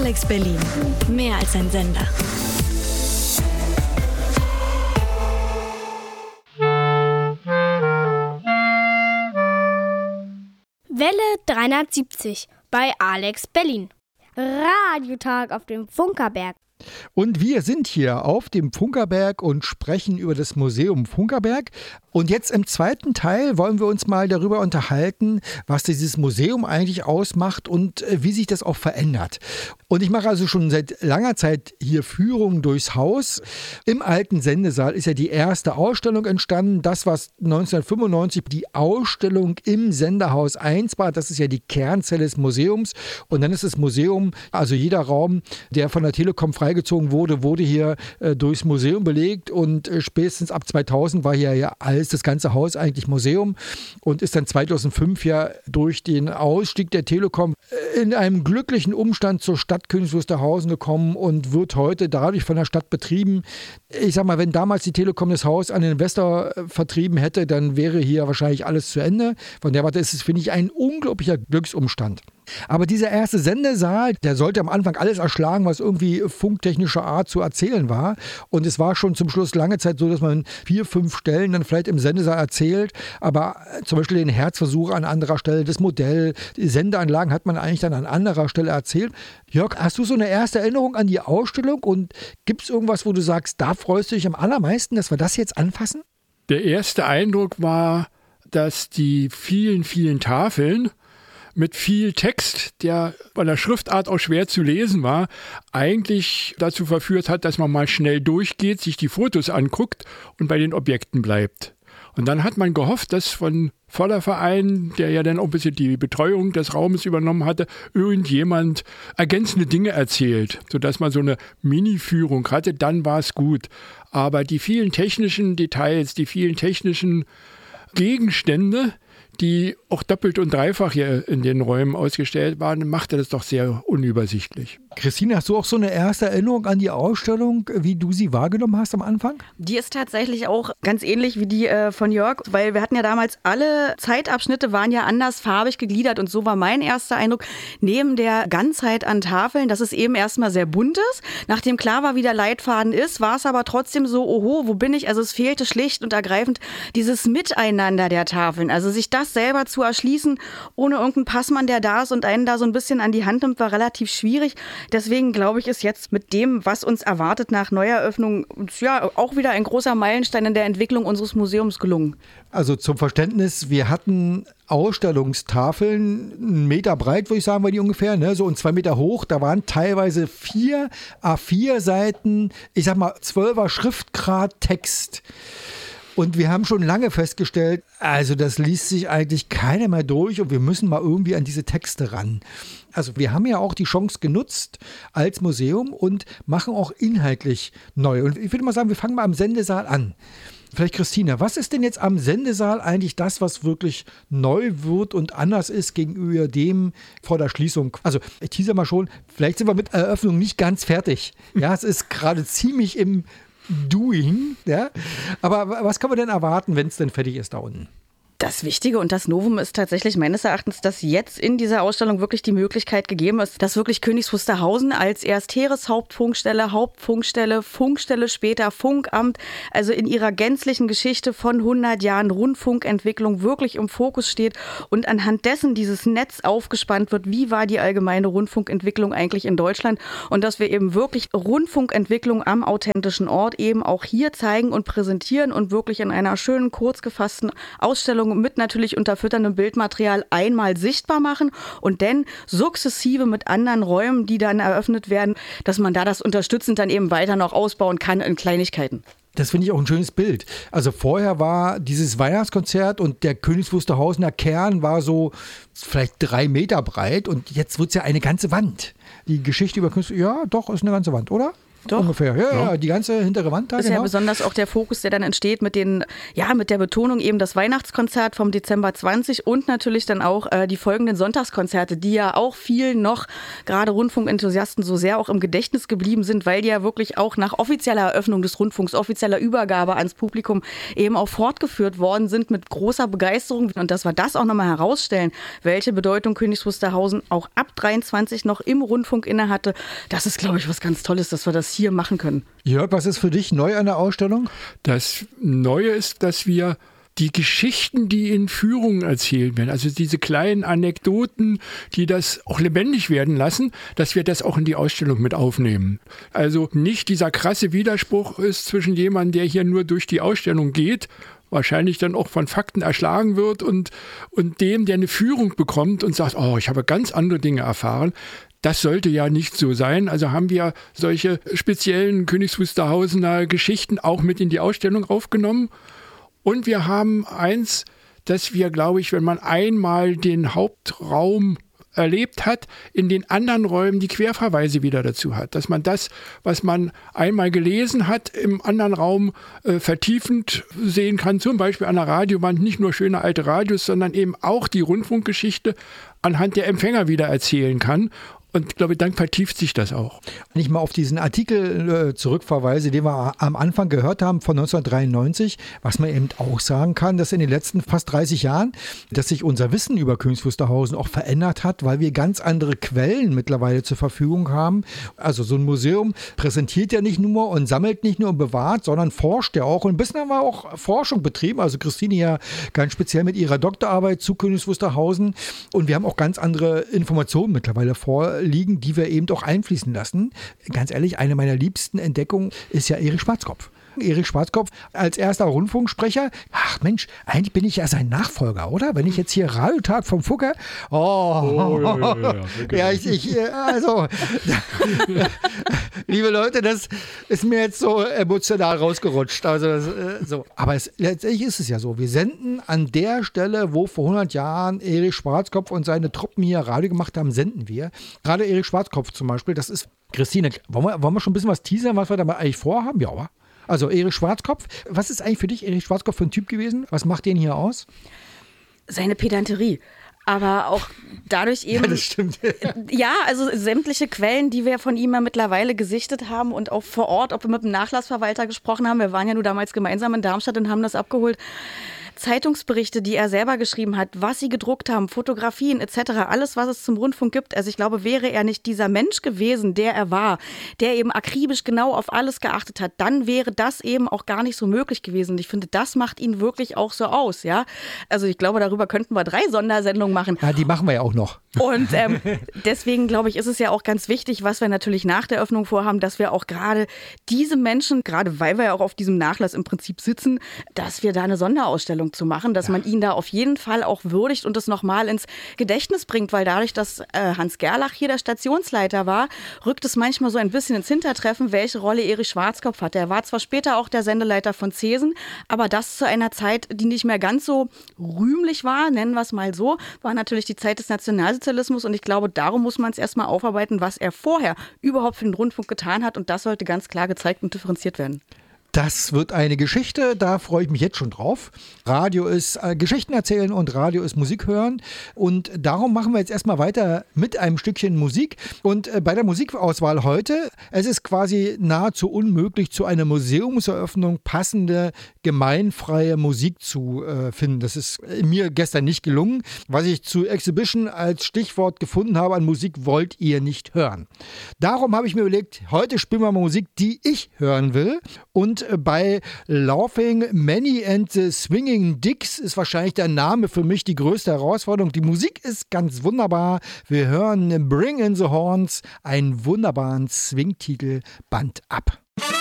Alex Berlin. Mehr als ein Sender. Welle 370 bei Alex Berlin. Radiotag auf dem Funkerberg. Und wir sind hier auf dem Funkerberg und sprechen über das Museum Funkerberg. Und jetzt im zweiten Teil wollen wir uns mal darüber unterhalten, was dieses Museum eigentlich ausmacht und wie sich das auch verändert. Und ich mache also schon seit langer Zeit hier Führungen durchs Haus. Im alten Sendesaal ist ja die erste Ausstellung entstanden. Das, was 1995 die Ausstellung im Sendehaus 1 war, das ist ja die Kernzelle des Museums. Und dann ist das Museum, also jeder Raum, der von der Telekom freigezogen wurde, wurde hier durchs Museum belegt. Und spätestens ab 2000 war hier ja alles, das ganze Haus eigentlich Museum und ist dann 2005 ja durch den Ausstieg der Telekom in einem glücklichen Umstand zur Stadt Königs Wusterhausen gekommen und wird heute dadurch von der Stadt betrieben. Ich sag mal, wenn damals die Telekom das Haus an den Investor vertrieben hätte, dann wäre hier wahrscheinlich alles zu Ende. Von der Warte ist es, finde ich, ein unglaublicher Glücksumstand. Aber dieser erste Sendesaal, der sollte am Anfang alles erschlagen, was irgendwie funktechnischer Art zu erzählen war. Und es war schon zum Schluss lange Zeit so, dass man 4, 5 Stellen dann vielleicht im Sendesaal erzählt. Aber zum Beispiel den Herzversuch an anderer Stelle, das Modell, die Sendeanlagen hat man eigentlich dann an anderer Stelle erzählt. Jörg, hast du so eine erste Erinnerung an die Ausstellung? Und gibt es irgendwas, wo du sagst, da freust du dich am allermeisten, dass wir das jetzt anfassen? Der erste Eindruck war, dass die vielen, vielen Tafeln mit viel Text, der bei der Schriftart auch schwer zu lesen war, eigentlich dazu verführt hat, dass man mal schnell durchgeht, sich die Fotos anguckt und bei den Objekten bleibt. Und dann hat man gehofft, dass von Förderverein, der ja dann auch ein bisschen die Betreuung des Raumes übernommen hatte, irgendjemand ergänzende Dinge erzählt, sodass man so eine Mini-Führung hatte, dann war es gut. Aber die vielen technischen Details, die vielen technischen Gegenstände, die auch doppelt und dreifach hier in den Räumen ausgestellt waren, machte das doch sehr unübersichtlich. Christine, hast du auch so eine erste Erinnerung an die Ausstellung, wie du sie wahrgenommen hast am Anfang? Die ist tatsächlich auch ganz ähnlich wie die von Jörg, weil wir hatten ja damals alle Zeitabschnitte waren ja anders farbig gegliedert und so war mein erster Eindruck neben der Ganzheit an Tafeln, dass es eben erstmal sehr bunt ist. Nachdem klar war, wie der Leitfaden ist, war es aber trotzdem so, oho, wo bin ich? Also es fehlte schlicht und ergreifend dieses Miteinander der Tafeln. Also sich das selber zu erschließen, ohne irgendeinen Passmann, der da ist und einen da so ein bisschen an die Hand nimmt, war relativ schwierig. Deswegen glaube ich, ist jetzt mit dem, was uns erwartet nach Neueröffnung, ja auch wieder ein großer Meilenstein in der Entwicklung unseres Museums gelungen. Also zum Verständnis, wir hatten Ausstellungstafeln, 1 Meter breit, würde ich sagen, war die ungefähr, ne? So und 2 Meter hoch. Da waren teilweise 4 A4-Seiten, ich sag mal 12er Schriftgrad Text. Und wir haben schon lange festgestellt, also das liest sich eigentlich keiner mehr durch und wir müssen mal irgendwie an diese Texte ran. Also wir haben ja auch die Chance genutzt als Museum und machen auch inhaltlich neu. Und ich würde mal sagen, wir fangen mal am Sendesaal an. Vielleicht Christina, was ist denn jetzt am Sendesaal eigentlich das, was wirklich neu wird und anders ist gegenüber dem vor der Schließung? Also ich teaser mal schon, vielleicht sind wir mit Eröffnung nicht ganz fertig. Ja, es ist gerade ziemlich im Doing, ja. Aber was kann man denn erwarten, wenn es denn fertig ist da unten? Das Wichtige und das Novum ist tatsächlich meines Erachtens, dass jetzt in dieser Ausstellung wirklich die Möglichkeit gegeben ist, dass wirklich Königs Wusterhausen als erst Heereshauptfunkstelle, Hauptfunkstelle, Funkstelle, später Funkamt, also in ihrer gänzlichen Geschichte von 100 Jahren Rundfunkentwicklung wirklich im Fokus steht und anhand dessen dieses Netz aufgespannt wird, wie war die allgemeine Rundfunkentwicklung eigentlich in Deutschland und dass wir eben wirklich Rundfunkentwicklung am authentischen Ort eben auch hier zeigen und präsentieren und wirklich in einer schönen, kurz gefassten Ausstellung mit natürlich unterfütterndem Bildmaterial einmal sichtbar machen und dann sukzessive mit anderen Räumen, die dann eröffnet werden, dass man da das unterstützend dann eben weiter noch ausbauen kann in Kleinigkeiten. Das finde ich auch ein schönes Bild. Also vorher war dieses Weihnachtskonzert und der Königs Wusterhausener Kern war so vielleicht 3 Meter breit und jetzt wird es ja eine ganze Wand. Die Geschichte über Königs, ja doch, ist eine ganze Wand, oder? Doch. Ungefähr, ja, die ganze hintere Wand da. Das ist ja besonders auch der Fokus, der dann entsteht mit mit der Betonung eben das Weihnachtskonzert vom Dezember 20 und natürlich dann auch die folgenden Sonntagskonzerte, die ja auch vielen noch, gerade Rundfunkenthusiasten, so sehr auch im Gedächtnis geblieben sind, weil die ja wirklich auch nach offizieller Eröffnung des Rundfunks, offizieller Übergabe ans Publikum eben auch fortgeführt worden sind mit großer Begeisterung. Und dass wir das auch nochmal herausstellen, welche Bedeutung Königs Wusterhausen auch ab 23 noch im Rundfunk innehatte, das ist, glaube ich, was ganz Tolles, dass wir das hier machen können. Jörg, was ist für dich neu an der Ausstellung? Das Neue ist, dass wir die Geschichten, die in Führungen erzählt werden, also diese kleinen Anekdoten, die das auch lebendig werden lassen, dass wir das auch in die Ausstellung mit aufnehmen. Also nicht dieser krasse Widerspruch ist zwischen jemandem, der hier nur durch die Ausstellung geht, wahrscheinlich dann auch von Fakten erschlagen wird und dem, der eine Führung bekommt und sagt, oh, ich habe ganz andere Dinge erfahren. Das sollte ja nicht so sein. Also haben wir solche speziellen Königs Wusterhausener Geschichten auch mit in die Ausstellung aufgenommen. Und wir haben eins, dass wir, glaube ich, wenn man einmal den Hauptraum erlebt hat, in den anderen Räumen die Querverweise wieder dazu hat. Dass man das, was man einmal gelesen hat, im anderen Raum vertiefend sehen kann. Zum Beispiel an der Radiowand nicht nur schöne alte Radios, sondern eben auch die Rundfunkgeschichte anhand der Empfänger wieder erzählen kann. Und ich glaube, dann vertieft sich das auch. Wenn ich mal auf diesen Artikel zurückverweise, den wir am Anfang gehört haben von 1993, was man eben auch sagen kann, dass in den letzten fast 30 Jahren, dass sich unser Wissen über Königs Wusterhausen auch verändert hat, weil wir ganz andere Quellen mittlerweile zur Verfügung haben. Also so ein Museum präsentiert ja nicht nur und sammelt nicht nur und bewahrt, sondern forscht ja auch. Und ein bisschen haben wir auch Forschung betrieben. Also Christine ja ganz speziell mit ihrer Doktorarbeit zu Königs Wusterhausen. Und wir haben auch ganz andere Informationen mittlerweile vorliegen, die wir eben auch einfließen lassen. Ganz ehrlich, eine meiner liebsten Entdeckungen ist ja Erich Schwarzkopf. Erich Schwarzkopf als erster Rundfunksprecher. Ach Mensch, eigentlich bin ich ja sein Nachfolger, oder? Wenn ich jetzt hier Radiotag vom Fugger. Liebe Leute, das ist mir jetzt so emotional rausgerutscht. Also, so. Aber letztendlich ist es ja so. Wir senden an der Stelle, wo vor 100 Jahren Erich Schwarzkopf und seine Truppen hier Radio gemacht haben, senden wir. Gerade Erich Schwarzkopf zum Beispiel, das ist, Christine, wollen wir schon ein bisschen was teasern, was wir da mal eigentlich vorhaben? Ja, oder? Also Erich Schwarzkopf, was ist eigentlich für dich Erich Schwarzkopf für ein Typ gewesen? Was macht den hier aus? Seine Pedanterie. Aber auch dadurch eben... Ja, das stimmt. Ja, also sämtliche Quellen, die wir von ihm ja mittlerweile gesichtet haben und auch vor Ort, ob wir mit dem Nachlassverwalter gesprochen haben. Wir waren ja nur damals gemeinsam in Darmstadt und haben das abgeholt. Zeitungsberichte, die er selber geschrieben hat, was sie gedruckt haben, Fotografien etc., alles, was es zum Rundfunk gibt. Also ich glaube, wäre er nicht dieser Mensch gewesen, der er war, der eben akribisch genau auf alles geachtet hat, dann wäre das eben auch gar nicht so möglich gewesen. Und ich finde, das macht ihn wirklich auch so aus, ja. Also ich glaube, darüber könnten wir 3 Sondersendungen machen. Ja, die machen wir ja auch noch. Und deswegen, glaube ich, ist es ja auch ganz wichtig, was wir natürlich nach der Öffnung vorhaben, dass wir auch gerade diese Menschen, gerade weil wir ja auch auf diesem Nachlass im Prinzip sitzen, dass wir da eine Sonderausstellung zu machen, dass man ihn da auf jeden Fall auch würdigt und es nochmal ins Gedächtnis bringt, weil dadurch, dass Hans Gerlach hier der Stationsleiter war, rückt es manchmal so ein bisschen ins Hintertreffen, welche Rolle Erich Schwarzkopf hatte. Er war zwar später auch der Sendeleiter von Zesen, aber das zu einer Zeit, die nicht mehr ganz so rühmlich war, nennen wir es mal so, war natürlich die Zeit des Nationalsozialismus und ich glaube, darum muss man es erstmal aufarbeiten, was er vorher überhaupt für den Rundfunk getan hat und das sollte ganz klar gezeigt und differenziert werden. Das wird eine Geschichte, da freue ich mich jetzt schon drauf. Radio ist Geschichten erzählen und Radio ist Musik hören. Und darum machen wir jetzt erstmal weiter mit einem Stückchen Musik. Und bei der Musikauswahl heute, es ist quasi nahezu unmöglich, zu einer Museumseröffnung passende, gemeinfreie Musik zu finden. Das ist mir gestern nicht gelungen. Was ich zu Exhibition als Stichwort gefunden habe an Musik, wollt ihr nicht hören. Darum habe ich mir überlegt, heute spielen wir mal Musik, die ich hören will. Und bei Laughing Manny and the Swinging Dicks ist wahrscheinlich der Name für mich die größte Herausforderung. Die Musik ist ganz wunderbar. Wir hören Bring in the Horns, einen wunderbaren Swing-Titel, Band ab.